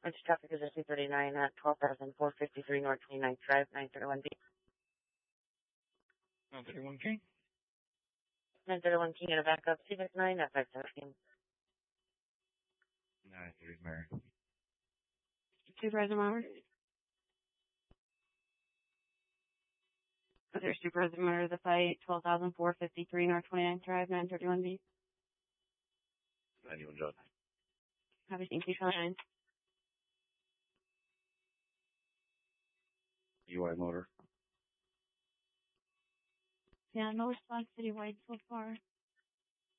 Which traffic is C39 at 12,453 North 29th Drive, 931B. 931 King. 931 King at a backup, Civic 9 at 517. 930 Mary. Supervisor Mauer? There's Supervisor Mauer of the fight, 12,453 North 29th Drive, 931B. 91 John. Have you seen P29? UI motor. Yeah, no response citywide so far.